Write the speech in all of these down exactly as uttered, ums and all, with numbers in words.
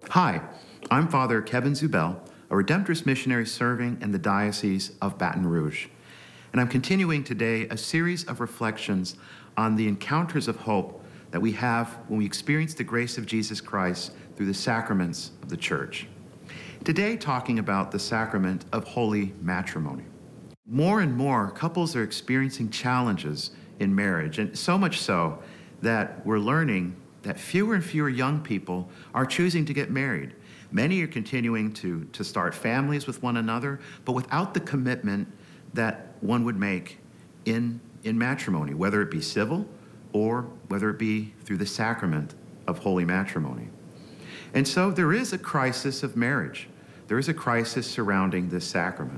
Hi, I'm Father Kevin Zubel, a Redemptorist missionary serving in the Diocese of Baton Rouge. And I'm continuing today a series of reflections on the encounters of hope that we have when we experience the grace of Jesus Christ through the sacraments of the Church. Today, talking about the sacrament of holy matrimony. More and more couples are experiencing challenges in marriage, and so much so that we're learning that fewer and fewer young people are choosing to get married. Many are continuing to, to start families with one another, but without the commitment that one would make in, in matrimony, whether it be civil or whether it be through the sacrament of holy matrimony. And so there is a crisis of marriage. There is a crisis surrounding this sacrament.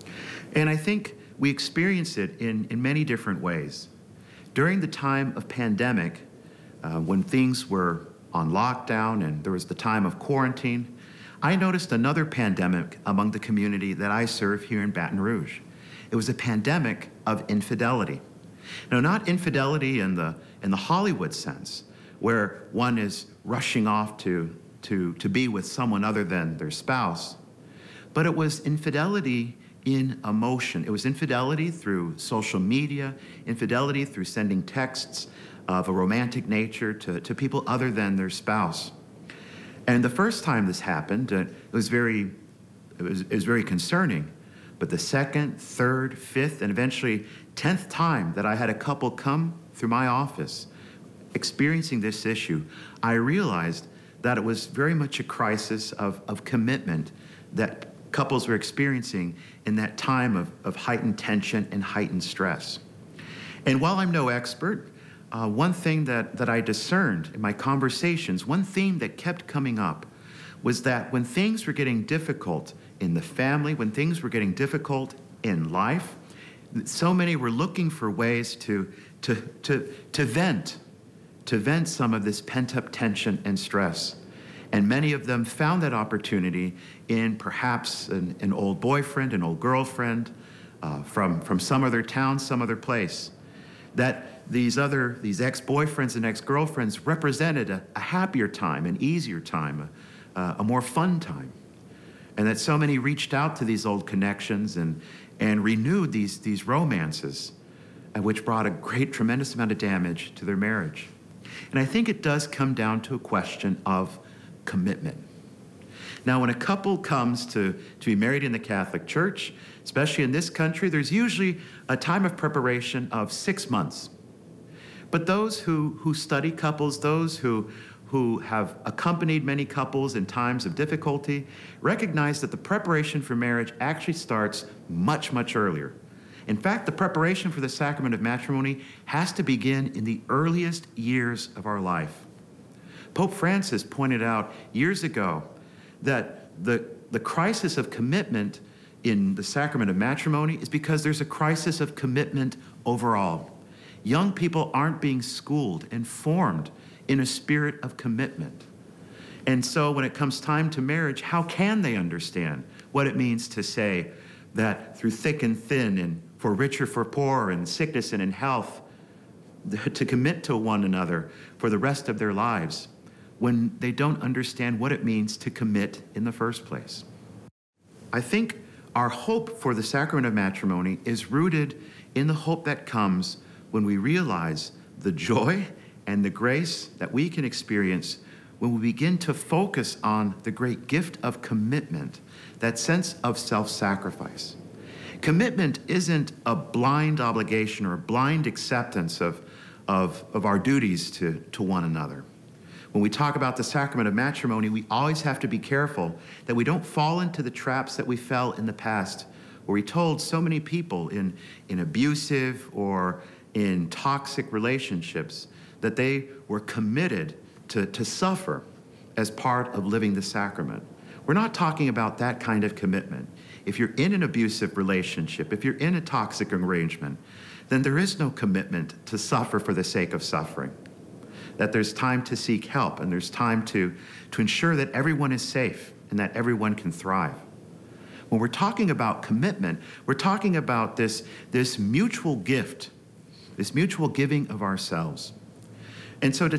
And I think we experience it in, in many different ways. During the time of pandemic, Uh, when things were on lockdown and there was the time of quarantine, I noticed another pandemic among the community that I serve here in Baton Rouge. It was a pandemic of infidelity. Now, not infidelity in the, in the Hollywood sense, where one is rushing off to, to, to be with someone other than their spouse, but it was infidelity in emotion. It was infidelity through social media, infidelity through sending texts of a romantic nature to, to people other than their spouse. And the first time this happened, uh, it was very, it was, it was very concerning. But the second, third, fifth, and eventually tenth time that I had a couple come through my office experiencing this issue, I realized that it was very much a crisis of, of commitment that couples were experiencing in that time of, of heightened tension and heightened stress. And while I'm no expert, Uh, one thing that, that I discerned in my conversations, one theme that kept coming up was that when things were getting difficult in the family, when things were getting difficult in life, so many were looking for ways to, to, to, to vent, to vent some of this pent-up tension and stress. And many of them found that opportunity in perhaps an, an old boyfriend, an old girlfriend, uh, from, from some other town, some other place. That these other, these ex-boyfriends and ex-girlfriends represented a, a happier time, an easier time, a, a more fun time. And that so many reached out to these old connections and, and renewed these, these romances, and which brought a great, tremendous amount of damage to their marriage. And I think it does come down to a question of commitment. Now, when a couple comes to, to be married in the Catholic Church, especially in this country, there's usually a time of preparation of six months. But those who, who study couples, those who, who have accompanied many couples in times of difficulty, recognize that the preparation for marriage actually starts much, much earlier. In fact, the preparation for the sacrament of matrimony has to begin in the earliest years of our life. Pope Francis pointed out years ago that the, the crisis of commitment in the sacrament of matrimony is because there's a crisis of commitment overall. Young people aren't being schooled and formed in a spirit of commitment. And so when it comes time to marriage, how can they understand what it means to say that through thick and thin and for rich or for poor and sickness and in health, to commit to one another for the rest of their lives, when they don't understand what it means to commit in the first place? I think our hope for the sacrament of matrimony is rooted in the hope that comes when we realize the joy and the grace that we can experience when we begin to focus on the great gift of commitment, that sense of self-sacrifice. Commitment isn't a blind obligation or a blind acceptance of, of, of our duties to, to one another. When we talk about the sacrament of matrimony, we always have to be careful that we don't fall into the traps that we fell in the past, where we told so many people in, in abusive or in toxic relationships that they were committed to, to suffer as part of living the sacrament. We're not talking about that kind of commitment. If you're in an abusive relationship, if you're in a toxic arrangement, then there is no commitment to suffer for the sake of suffering. That there's time to seek help and there's time to, to ensure that everyone is safe and that everyone can thrive. When we're talking about commitment, we're talking about this, this mutual gift, this mutual giving of ourselves. And so to